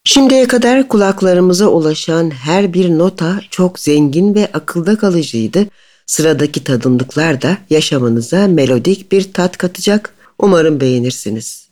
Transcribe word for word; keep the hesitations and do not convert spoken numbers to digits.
Şimdiye kadar kulaklarımıza ulaşan her bir nota çok zengin ve akılda kalıcıydı. Sıradaki tadımlıklar da yaşamınıza melodik bir tat katacak. Umarım beğenirsiniz.